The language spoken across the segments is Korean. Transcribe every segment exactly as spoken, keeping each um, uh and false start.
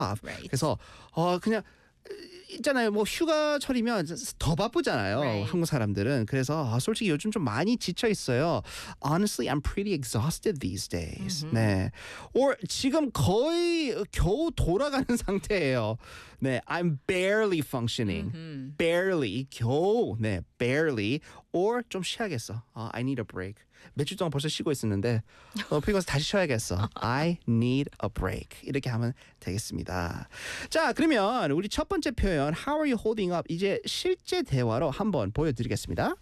off. Right. 그래서 어 그냥 있잖아요. 뭐 휴가철이면 더 바쁘잖아요. Right. 한국 사람들은. 그래서 아, 솔직히 요즘 좀 많이 지쳐 있어요. Honestly, I'm pretty exhausted these days. Mm-hmm. 네. or 지금 거의 겨우 돌아가는 상태예요. 네, I'm barely functioning. Mm-hmm. barely 겨우. 네, barely. or 좀 쉬어야겠어. 어, I need a break. 며칠 동안 벌써 쉬고 있었는데 어, 피곤해서 다시 쉬어야겠어. I need a break. 이렇게 하면 되겠습니다. 자, 그러면 우리 첫 번째 표현 How are you holding up? 이제 실제 대화로 한번 보여드리겠습니다.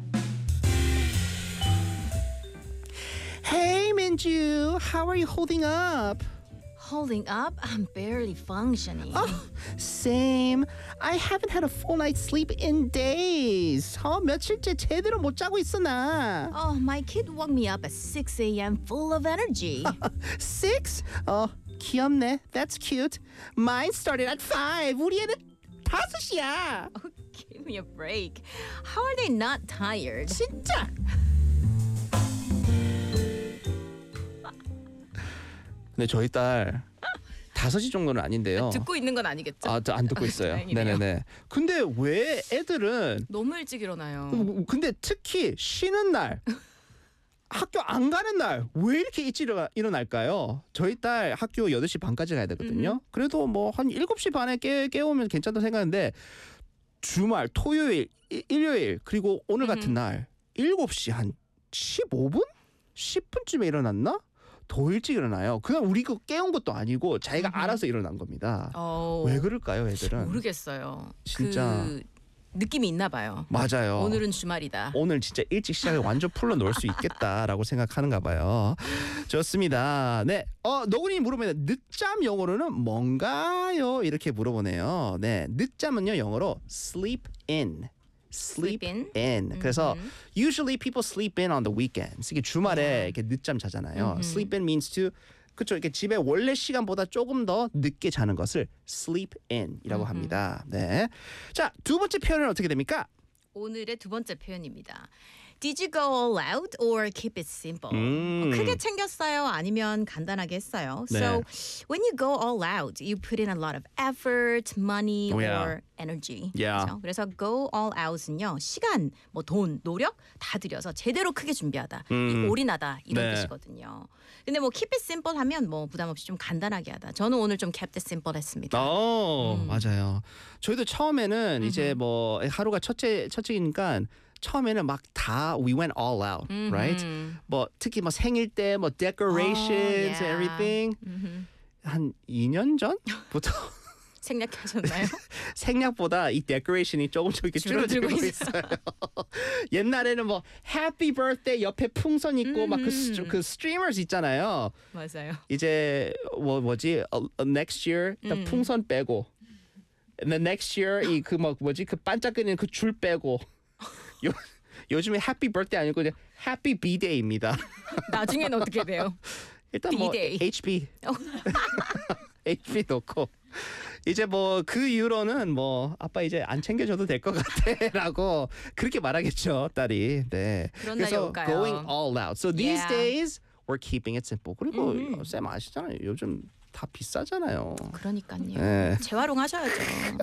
Hey, Minju, how are you holding up? Holding up, I'm barely functioning. Oh, same. I haven't had a full night's sleep in days. 어, 며칠째 제대로 못 자고 있어 나. Oh, my kid woke me up at six a.m. full of energy. Six? 어, 귀엽네. That's cute. Mine started at five. 우리 애는 다섯이야. Oh, give me a break. How are they not tired? 진짜. 근데 저희 딸 다섯이 정도는 아닌데요. 듣고 있는 건 아니겠죠? 아, 안 듣고 있어요. 다행이네요. 네네네. 근데 왜 애들은 너무 일찍 일어나요. 근데 특히 쉬는 날 학교 안 가는 날 왜 이렇게 일찍 일어나, 일어날까요? 저희 딸 학교 여덟 시 반까지 가야 되거든요. 음흠. 그래도 뭐 한 일곱 시 반에 깨, 깨우면 괜찮다고 생각하는데 주말, 토요일, 일, 일요일 그리고 오늘 음흠. 같은 날 일곱 시 한 십오 분? 십 분쯤에 일어났나? 더 일찍 일어나요. 그냥 우리 그 깨운 것도 아니고 자기가 음흠. 알아서 일어난 겁니다. 어, 왜 그럴까요, 애들은? 모르겠어요. 진짜. 그 느낌이 있나 봐요. 맞아요. 오늘은 주말이다. 오늘 진짜 일찍 시작을 완전 풀로 놓을 수 있겠다라고 생각하는가 봐요. 좋습니다. 네, 어 노근이 물어보면 늦잠 영어로는 뭔가요? 이렇게 물어보네요. 네, 늦잠은요 영어로 sleep in. sleep, Sleep in. in. 그래서 음흠. usually people sleep in on the weekends. 이게 주말에 이렇게 늦잠 자잖아요. 음흠. sleep in means to 그렇죠. 이렇게 집에 원래 시간보다 조금 더 늦게 자는 것을 sleep in이라고 음흠. 합니다. 네. 자, 두 번째 표현은 어떻게 됩니까? 오늘의 두 번째 표현입니다. Did you go all out or keep it simple? 음. 크게 챙겼어요? 아니면 간단하게 했어요? 네. So when you go all out, you put in a lot of effort, money, Oh, yeah. or energy. Yeah. 그렇죠? 그래서 go all out은요. 시간, 뭐 돈, 노력 다 들여서 제대로 크게 준비하다. 음. 이 올인하다 이런 네. 뜻이거든요. 근데 뭐 keep it simple 하면 뭐 부담 없이 좀 간단하게 하다. 저는 오늘 좀 kept it simple 했습니다. 어, 음. 맞아요. 저희도 처음에는 이제 뭐 하루가 첫째 첫째니까 처음에는 막 다 we went all out, right? 뭐 특히 뭐 생일 때 뭐 decorations, Oh, yeah. everything 한 이 년 전부터 생략하셨나요? 생략보다 이 데코레이션이 조금 조금 줄어들고 줄어들고 있어요. 옛날에는 뭐 해피 birthday 옆에 풍선 있고 막 그 그 streamers 있잖아요. 맞아요. 이제 뭐 뭐지 uh, next year 일단 음. 풍선 빼고 and then next year 이 그 막 뭐지 그 반짝거리는 그 줄 빼고 요 요즘에 해피 birthday 아니고 그냥 해피 B-day입니다. 나중에는 어떻게 돼요? 일단 뭐 B-day. 에이치비 에이치비 놓고 이제 뭐 그 이후로는 뭐 아빠 이제 안 챙겨줘도 될 것 같아라고 그렇게 말하겠죠 딸이. 네. 그런 날이 그래서 올까요? going all out. So these Yeah. days we're keeping it simple. 그리고 음. 쌤 아시잖아요. 요즘 다 비싸잖아요. 그러니까요. 네. 재활용하셔야죠.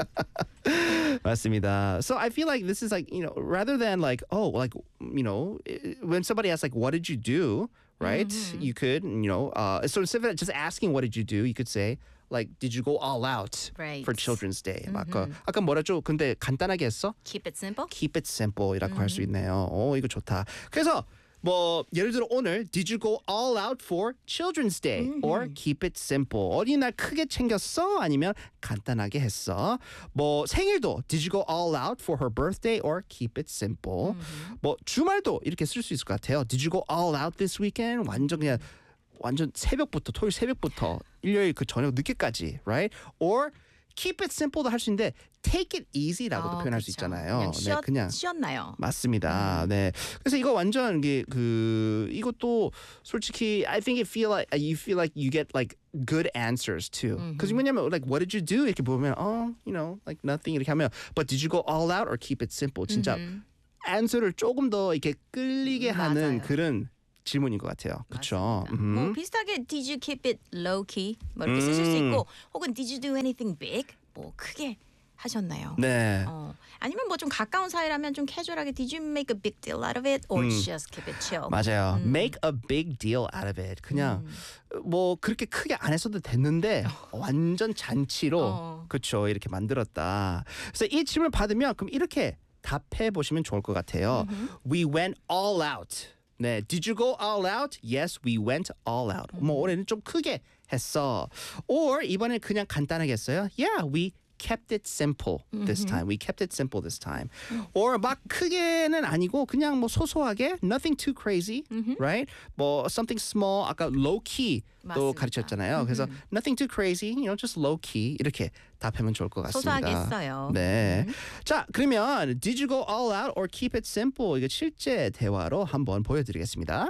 맞습니다. So I feel like this is like, you know, rather than like, oh, like, you know, when somebody asks like, what did you do, right? Mm-hmm. You could, you know, uh, so instead of just asking what did you do, you could say like, did you go all out Right. for Children's Day? 아까 아까 뭐라죠? 근데 간단하게 했어? Keep it simple. Keep it simple이라고 할 수 있네요. 오, 이거 좋다. 그래서 뭐 예를 들어 오늘 Did you go all out for Children's Day? Or keep it simple. 어린이날 크게 챙겼어? 아니면 간단하게 했어? 뭐 생일도 Did you go all out for her birthday? Or keep it simple. 뭐 주말도 이렇게 쓸 수 있을 것 같아요. Did you go all out this weekend? 완전 그냥 완전 새벽부터 토요일 새벽부터 일요일 그 저녁 늦게까지, right? Or keep it simple도 할 수 있는데 take it easy라고도 어, 표현할 수 그렇죠. 있잖아요. 그냥 쉬었, 네, 그냥 쉬었나요? 맞습니다. 네. 그래서 이거 완전 이게 그 이것도 솔직히 I think it feel like you feel like you get like good answers too. Because 왜냐면 like what did you do 이렇게 보면 oh you know like nothing 이렇게 하면 but did you go all out or keep it simple? 진짜 answer를 조금 더 이렇게 끌리게 하는 맞아요. 그런 질문인 것 같아요. 그렇죠? 뭐 비슷하게 did you keep it low key 뭐 이렇게 쓰실 수 있고 혹은 did you do anything big 뭐 크게 하셨나요? 네. 어, 아니면 뭐 좀 가까운 사이라면 좀 캐주얼하게 did you make a big deal out of it or just keep it chill? 맞아요. Make a big deal out of it. 그냥 뭐 그렇게 크게 안 했어도 됐는데 완전 잔치로 어. 그렇죠. 이렇게 만들었다. 그래서 이 질문을 받으면 그럼 이렇게 답해 보시면 좋을 것 같아요. We went all out. 네, did you go all out? Yes, we went all out. 뭐 올해는 좀 크게 했어. Or 이번에 그냥 간단하게 했어요. Yeah, we kept it simple this time. We kept it simple this time. Or 막 크게는 아니고 그냥 뭐 소소하게 nothing too crazy, right? 뭐 something small 아까 low key 또 맞습니다. 가르쳤잖아요. 그래서 nothing too crazy, you know, just low key 이렇게 답하면 좋을 것 같습니다. 소소하게 했어요. 네. 자, 그러면 did you go all out or keep it simple? 이거 실제 대화로 한번 보여드리겠습니다.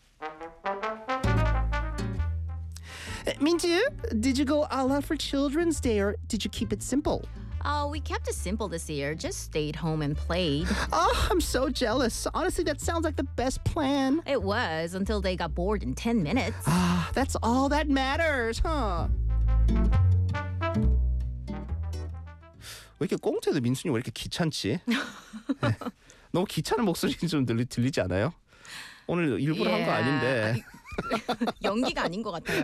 민주, did you go all out for Children's Day or did you keep it simple? Uh, we kept it simple this year. Just stayed home and played. Oh, I'm so jealous. Honestly, that sounds like the best plan. It was until they got bored in ten minutes. Ah, that's all that matters, huh? 왜 이렇게 꽁트도 민순이 왜 이렇게 귀찮지? 네. 너무 귀찮은 목소리 좀 들리, 들리지 않아요? 오늘 일부러 한 거 Yeah. 아닌데. 연기가 아닌 것 같아요.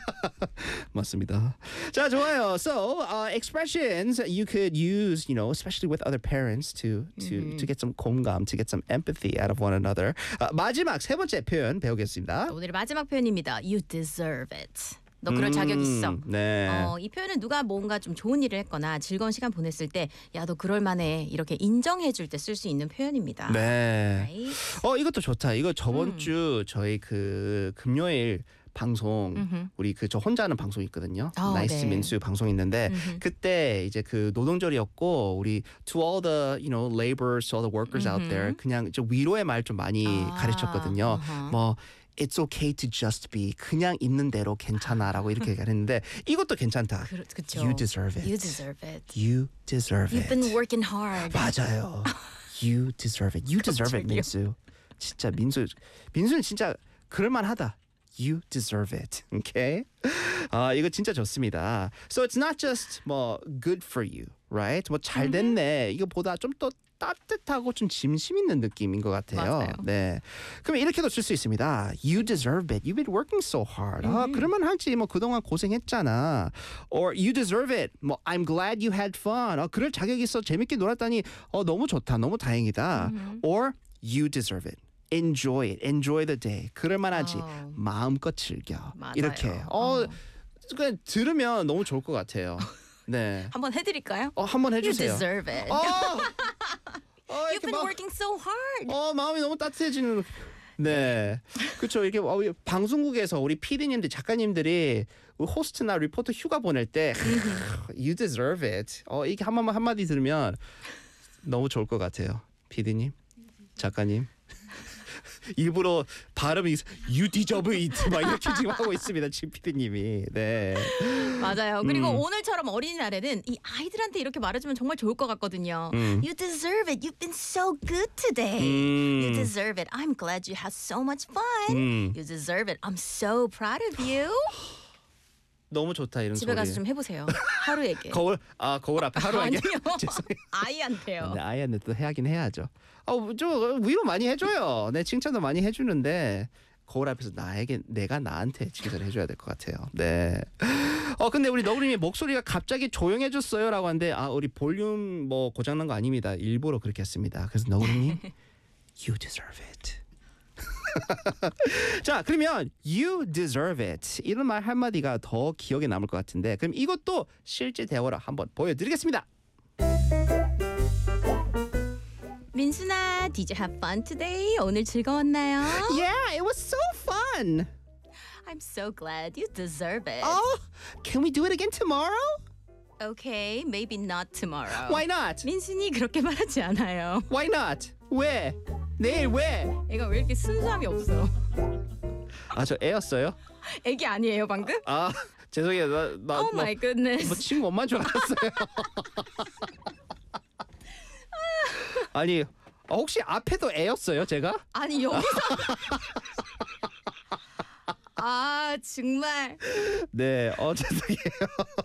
맞습니다. 자, 좋아요. So, uh, expressions you could use, you know, especially with other parents to to to get some 공감, to get some empathy out of one another. 아, 마지막 세 번째 표현 배우겠습니다. 오늘의 마지막 표현입니다. You deserve it. 너 그럴 자격 있어. 네. 어, 이 표현은 누가 뭔가 좀 좋은 일을 했거나 즐거운 시간 보냈을 때 야, 너 그럴 만해 이렇게 인정해 줄 때 쓸 수 있는 표현입니다. 네. Right? 어, 이것도 좋다. 이거 저번 주 저희 그 금요일 방송 우리 그 저 혼자 하는 방송 있거든요. 어, 나이스 네. 민수 방송 있는데 그때 이제 그 노동절이었고 우리 to all the you know laborers, to all the workers out there 그냥 저 위로의 말 좀 많이 아, 가르쳤거든요. 어허. 뭐 It's okay to just be. 그냥 있는 대로 괜찮아라고 이렇게 했는데 이것도 괜찮다. 그, 그쵸. You deserve it. You deserve it. You deserve You've it. been working hard. 맞아요. You deserve it. You deserve it, 갑자기요? 민수. 진짜 민수 민수는 진짜 그럴만하다. You deserve it. Okay? 아, 이거 진짜 좋습니다. So it's not just 뭐 good for you, right? 뭐 잘 됐네. 이거보다 좀 더 따뜻하고 좀 진심 있는 느낌인 것 같아요. 맞아요. 네. 그럼 이렇게도 쓸 수 있습니다. You deserve it. You've been working so hard. 아, 그러면 하지. 뭐 그동안 고생했잖아. Or you deserve it. 뭐 I'm glad you had fun. 어, 그럴 자격 있어. 재밌게 놀았다니. 어, 너무 좋다. 너무 다행이다. Or you deserve it. Enjoy it. Enjoy the day. 그럴 만하지. 어. 마음껏 즐겨. 맞아요. 이렇게. 어, 어. 그냥 들으면 너무 좋을 것 같아요. 네. 한번 해드릴까요? 어, 한번 You 해주세요. deserve it. 어, 어, You've 이렇게 been 막, working so hard. 어, 마음이 너무 따뜻해지는. 네, 그렇죠. 이렇게 어, 방송국에서 우리 피디님들, 작가님들이 호스트나 리포터 휴가 보낼 때 You deserve it. 어, 이게 한 번만 한마디 들으면 너무 좋을 것 같아요. 피디님, 작가님. 일부러 발음이 You deserve it 막 이렇게 지금 하고 있습니다. 지금 피디님이. 네. 맞아요. 그리고 음. 오늘처럼 어린이날에는 이 아이들한테 이렇게 말해주면 정말 좋을 것 같거든요. You deserve it. You've been so good today. 음. You deserve it. I'm glad you had so much fun. 음. You deserve it. I'm so proud of you. 너무 좋다 이런 집에 소리. 가서 좀 해보세요. 하루에게. 거울 아 거울 앞에 하루 하게. 아니요. 죄송해요. 아이한테요. 네, 아이한테 또 해야긴 해야죠. 어, 저 위로 많이 해줘요. 네, 칭찬도 많이 해주는데 거울 앞에서 나에게 내가 나한테 칭찬을 해줘야 될 것 같아요. 네. 어 근데 우리 너구리님 목소리가 갑자기 조용해졌어요라고 하는데 아 우리 볼륨 뭐 고장난 거 아닙니다. 일부러 그렇게 했습니다. 그래서 너구리님 You deserve it. 자 그러면 You deserve it 이런 말 한마디가 더 기억에 남을 것 같은데 그럼 이것도 실제 대화로 한번 보여드리겠습니다. 민순아, did you have fun today? 오늘 즐거웠나요? Yeah, it was so fun. I'm so glad. You deserve it. Oh, can we do it again tomorrow? Okay, maybe not tomorrow. Why not? 민순이 그렇게 말하지 않아요. Why not? 왜? 내일 왜? 애가 왜 이렇게 순수함이 없어? 아, 저 애였어요? 애기 아니에요 방금? 아, 죄송해요. 나, 나 Oh 뭐, my goodness. 뭐 친구 엄마인 줄 알았어요. 아니, 아, 혹시 앞에도 애였어요, 제가? 아니 여기서 아 정말. 네, 어 죄송해요.